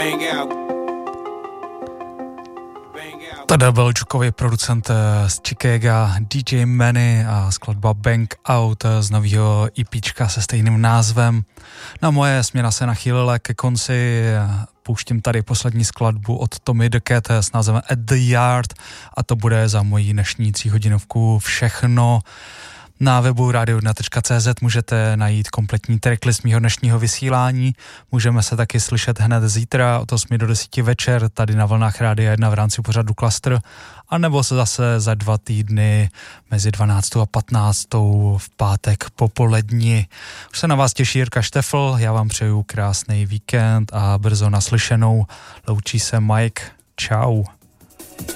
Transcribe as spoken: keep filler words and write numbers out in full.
Tady byl Jukový producent z Chicaga, D J Manny a skladba Bang Out z nového EPčka se stejným názvem. Na moje směna se nachýlila ke konci, pouštím tady poslední skladbu od Tommy the Cat s názvem At the Yard a to bude za moji dnešní tříhodinovku všechno. Na webu radio jedna tečka cé zet můžete najít kompletní tracklist mýho dnešního vysílání. Můžeme se taky slyšet hned zítra od osmi do deseti večer tady na vlnách Rádia jedna v rámci pořadu Cluster, anebo se zase za dva týdny mezi dvanáctou a patnáctou v pátek popolední. Už se na vás těší Jirka Štefl, já vám přeju krásný víkend a brzo naslyšenou. Loučí se Mike, čau.